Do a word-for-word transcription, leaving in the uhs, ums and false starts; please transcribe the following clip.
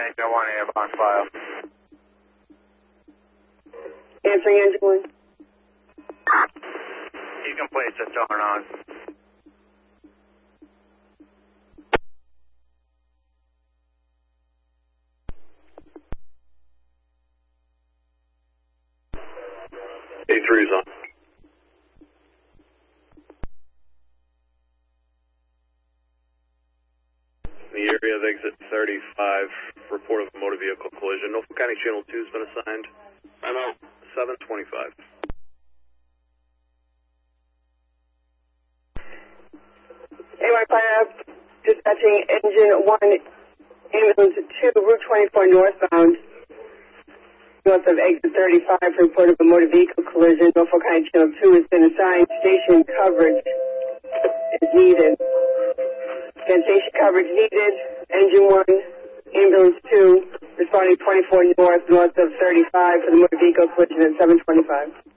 Engine one, you have on file. Answering engine one. You can place the turn on. A three is on. The area of exit thirty-five, report of a motor vehicle collision. Norfolk County Channel two has been assigned. I'm out. seven twenty-five. A Y five, dispatching engine one, ambulance two, Route twenty-four northbound. North of exit thirty-five, report of a motor vehicle collision. Norfolk County Channel two has been assigned. Station coverage is needed. Again, station coverage needed. Engine one, ambulance two, responding twenty-four north, north of thirty-five for the motor vehicle collision at seven twenty-five.